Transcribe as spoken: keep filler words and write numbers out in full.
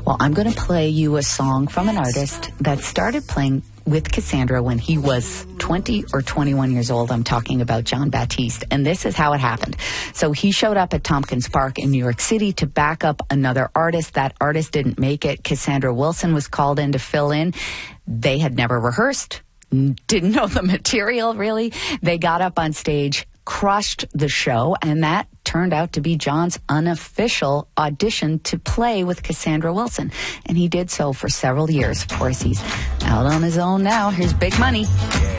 Well, I'm going to play you a song from an artist that started playing with Cassandra when he was twenty or twenty-one years old. I'm talking about Jon Batiste. And this is how it happened. So he showed up at Tompkins Park in New York City to back up another artist. That artist didn't make it. Cassandra Wilson was called in to fill in. They had never rehearsed, didn't know the material, really. They got up on stage, crushed the show, and that turned out to be Jon's unofficial audition to play with Cassandra Wilson. And he did so for several years. Of course, he's out on his own now. Here's Big Money.